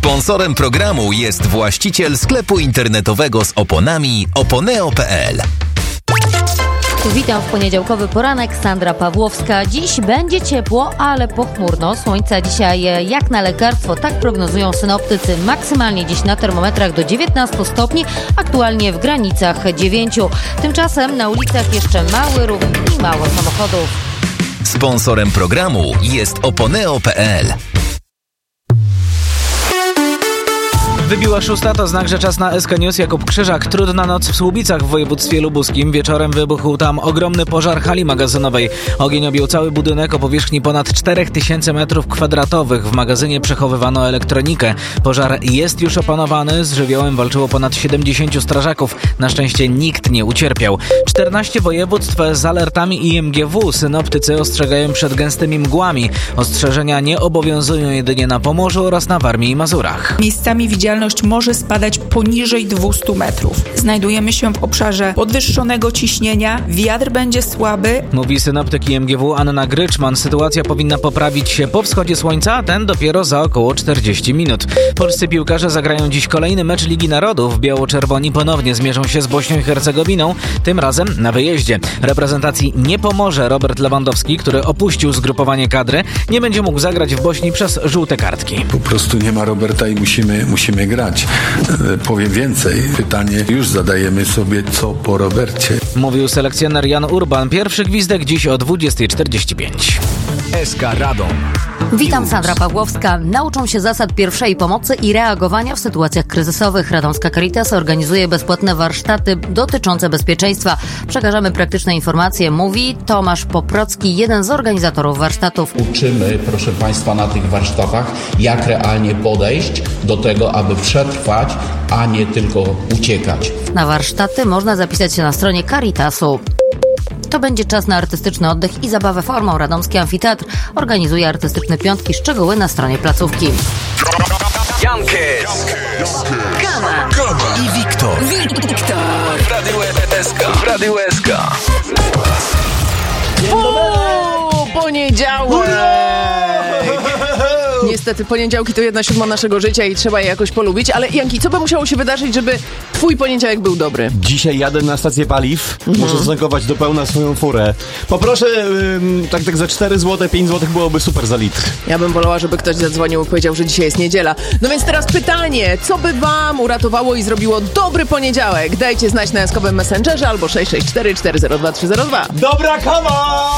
Sponsorem programu jest właściciel sklepu internetowego z oponami oponeo.pl. Witam w poniedziałkowy poranek, Sandra Pawłowska. Dziś będzie ciepło, ale pochmurno. Słońca dzisiaj jak na lekarstwo, tak prognozują synoptycy. Maksymalnie dziś na termometrach do 19 stopni, aktualnie w granicach 9. Tymczasem na ulicach jeszcze mały ruch i mało samochodów. Sponsorem programu jest oponeo.pl. Wybiła 6, to znak, że czas na SK News. Jakub Krzyżak. Trudna noc w Słubicach w województwie lubuskim. Wieczorem wybuchł tam ogromny pożar hali magazynowej. Ogień objął cały budynek o powierzchni ponad 4000 m2. W magazynie przechowywano elektronikę. Pożar jest już opanowany. Z żywiołem walczyło ponad 70 strażaków. Na szczęście nikt nie ucierpiał. 14 województw z alertami IMGW. Synoptycy ostrzegają przed gęstymi mgłami. Ostrzeżenia nie obowiązują jedynie na Pomorzu oraz na Warmii i Mazurach. Miejscami widzialność może spadać poniżej 200 metrów. Znajdujemy się w obszarze podwyższonego ciśnienia. Wiatr będzie słaby. Mówi synoptyk IMGW Anna Gryczman. Sytuacja powinna poprawić się po wschodzie słońca, a ten dopiero za około 40 minut. Polscy piłkarze zagrają dziś kolejny mecz Ligi Narodów. Biało-czerwoni ponownie zmierzą się z Bośnią i Hercegowiną, tym razem na wyjeździe. Reprezentacji nie pomoże Robert Lewandowski, który opuścił zgrupowanie kadry. Nie będzie mógł zagrać w Bośni przez żółte kartki. Po prostu nie ma Roberta i musimy grać. Powiem więcej. Pytanie już zadajemy sobie, co po Robercie. Mówił selekcjoner Jan Urban. Pierwszy gwizdek dziś o 20:45. SK Radom. Witam, Sandra Pawłowska. Nauczą się zasad pierwszej pomocy i reagowania w sytuacjach kryzysowych. Radomska Caritas organizuje bezpłatne warsztaty dotyczące bezpieczeństwa. Przekażemy praktyczne informacje, mówi Tomasz Poprocki, jeden z organizatorów warsztatów. Uczymy, proszę Państwa, na tych warsztatach, jak realnie podejść do tego, aby przetrwać, a nie tylko uciekać. Na warsztaty można zapisać się na stronie Caritasu. To będzie czas na artystyczny oddech i zabawę formą. Radomski Amfiteatr organizuje artystyczne piątki. Szczegóły na stronie placówki. Jankes, Gama i Wiktor. W Radiu SK. Poniedziałek! Niestety poniedziałki to 1/7 naszego życia i trzeba je jakoś polubić, ale Janki, co by musiało się wydarzyć, żeby twój poniedziałek był dobry? Dzisiaj jadę na stację paliw, muszę zatankować do pełna swoją furę. Poproszę tak za 4 zł, 5 zł byłoby super za litr. Ja bym wolała, żeby ktoś zadzwonił i powiedział, że dzisiaj jest niedziela. No więc teraz pytanie, co by wam uratowało i zrobiło dobry poniedziałek? Dajcie znać na SK Messengerze albo 664 402 302. Dobra kawa!